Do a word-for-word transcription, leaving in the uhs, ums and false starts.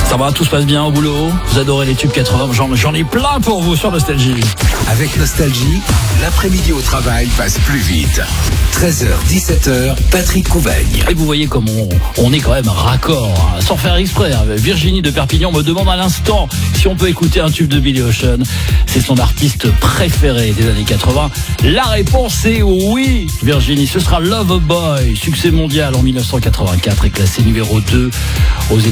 Ça va, tout se passe bien au boulot? Vous adorez les tubes quatre-vingts? J'en, j'en ai plein pour vous sur Nostalgie. Avec Nostalgie, l'après-midi au travail passe plus vite. treize heures, dix-sept heures, Patrick Couvaigne. Et vous voyez comme on, on est quand même raccord, hein, sans faire exprès. Hein. Virginie de Perpignan me demande à l'instant si on peut écouter un tube de Billy Ocean. C'est son artiste préféré des années quatre-vingts. La réponse est oui, Virginie. Ce sera Love Boy, succès mondial en mille neuf cent quatre-vingt-quatre et classé numéro deux aux